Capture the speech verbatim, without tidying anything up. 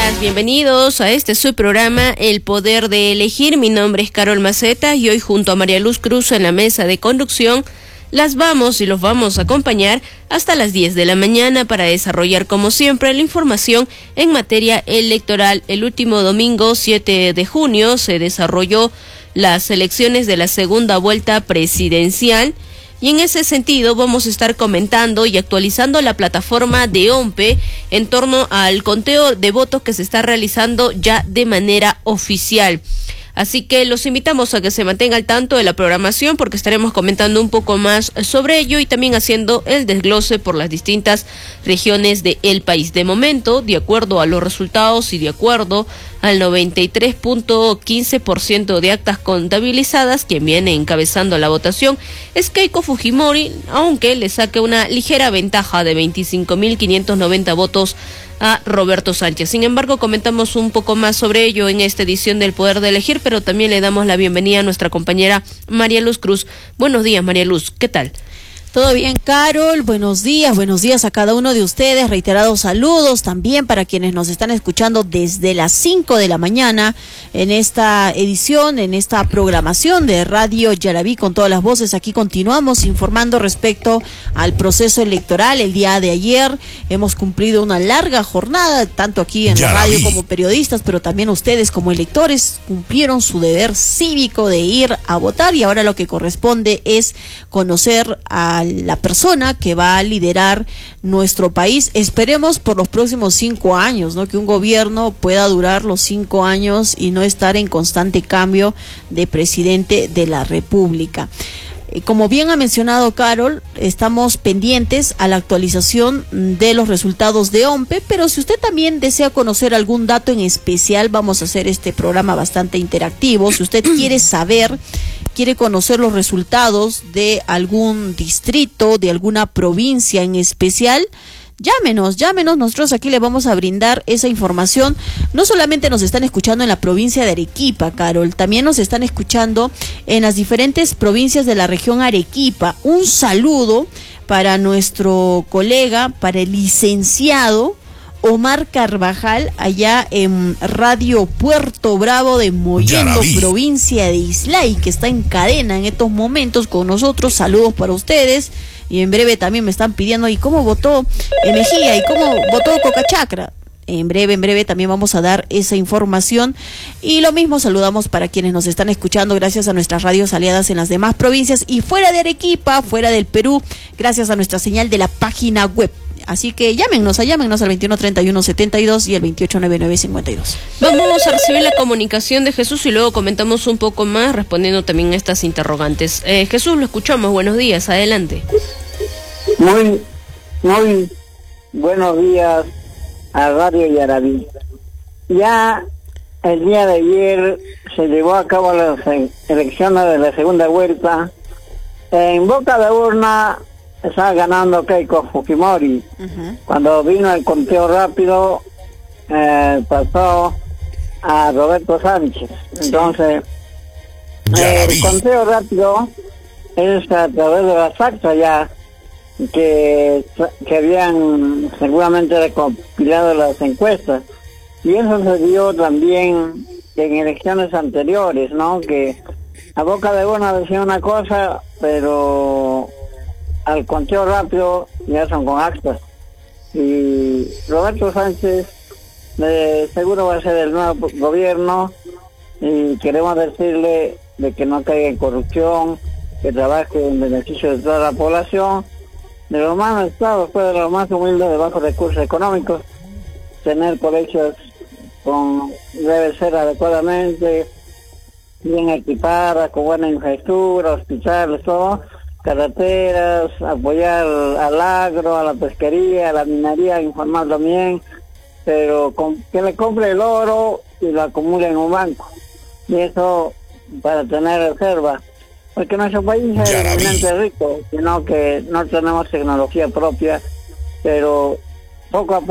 días, bienvenidos a este su programa El Poder de Elegir. Mi nombre es Carol Maceta y hoy junto a María Luz Cruz en la mesa de conducción las vamos y los vamos a acompañar hasta las diez de la mañana para desarrollar como siempre la información en materia electoral. El último domingo siete de junio se desarrolló las elecciones de la segunda vuelta presidencial. Y en ese sentido vamos a estar comentando y actualizando la plataforma de OMPE en torno al conteo de votos que se está realizando ya de manera oficial. Así que los invitamos a que se mantenga al tanto de la programación porque estaremos comentando un poco más sobre ello y también haciendo el desglose por las distintas regiones del país. De momento, de acuerdo a los resultados y de acuerdo al noventa y tres punto quince por ciento de actas contabilizadas, quien viene encabezando la votación es Keiko Fujimori, aunque le saque una ligera ventaja de veinticinco mil quinientos noventa votos a Roberto Sánchez. Sin embargo, comentamos un poco más sobre ello en esta edición del Poder de Elegir, pero también le damos la bienvenida a nuestra compañera María Luz Cruz. Buenos días, María Luz, ¿qué tal? Todo bien, Carol, buenos días, buenos días a cada uno de ustedes, reiterados saludos también para quienes nos están escuchando desde las cinco de la mañana en esta edición, en esta programación de Radio Yaraví con todas las voces. Aquí continuamos informando respecto al proceso electoral. El día de ayer hemos cumplido una larga jornada, tanto aquí en la radio como periodistas, pero también ustedes como electores cumplieron su deber cívico de ir a votar y ahora lo que corresponde es conocer a la persona que va a liderar nuestro país, esperemos por los próximos cinco años, ¿no? Que un gobierno pueda durar los cinco años y no estar en constante cambio de presidente de la República. Como bien ha mencionado Carol, estamos pendientes a la actualización de los resultados de OMPE, pero si usted también desea conocer algún dato en especial, vamos a hacer este programa bastante interactivo. Si usted quiere saber, quiere conocer los resultados de algún distrito, de alguna provincia en especial, llámenos, llámenos, nosotros aquí le vamos a brindar esa información. No solamente nos están escuchando en la provincia de Arequipa, Carol, también nos están escuchando en las diferentes provincias de la región Arequipa. Un saludo para nuestro colega, para el licenciado Omar Carvajal, allá en Radio Puerto Bravo de Mollendo, provincia de Islay, que está en cadena en estos momentos con nosotros. Saludos para ustedes. Y en breve también me están pidiendo, ¿y cómo votó Mejía? ¿Y cómo votó Cocachacra? En breve, en breve también vamos a dar esa información. Y lo mismo saludamos para quienes nos están escuchando gracias a nuestras radios aliadas en las demás provincias y fuera de Arequipa, fuera del Perú, gracias a nuestra señal de la página web. Así que llámenos, llámenos al veintiuno treinta y uno setenta y dos y el veintiocho noventa y nueve cincuenta y dos. Vamos a recibir la comunicación de Jesús y luego comentamos un poco más respondiendo también a estas interrogantes. Eh, Jesús, lo escuchamos, buenos días, adelante. Muy, muy buenos días a Radio Yaraví. Ya el día de ayer se llevó a cabo las elecciones de la segunda vuelta. En boca de urna estaba ganando Keiko Fujimori. Uh-huh. Cuando vino el conteo rápido, eh, pasó a Roberto Sánchez. Entonces, eh, el conteo rápido es a través de las actas ya que, que habían seguramente recopilado las encuestas. Y eso se dio también en elecciones anteriores, ¿no? Que a boca de urna decía una cosa, pero al conteo rápido ya son con actas. Y Roberto Sánchez eh, seguro va a ser el nuevo gobierno y queremos decirle de que no caiga en corrupción, que trabaje en beneficio de toda la población, de los más necesitados, pues de los más humildes de bajos recursos económicos, tener colegios con debe ser adecuadamente bien equipadas, con buena infraestructura, hospitales, todo, carreteras, apoyar al agro, a la pesquería, a la minería, informar también, pero con, que le compre el oro y lo acumule en un banco, y eso para tener reserva, porque nuestro país es eminentemente rico, sino que no tenemos tecnología propia, pero poco a poco